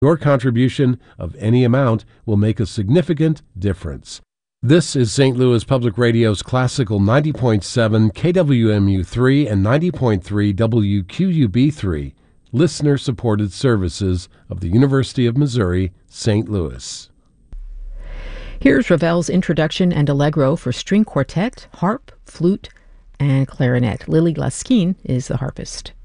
Your contribution of any amount will make a significant difference. This is St. Louis Public Radio's Classical 90.7 KWMU3 and 90.3 WQUB3, listener-supported services of the University of Missouri, St. Louis. Here's Ravel's introduction and allegro for string quartet, harp, flute, and clarinet. Lily Glaskine is the harpist.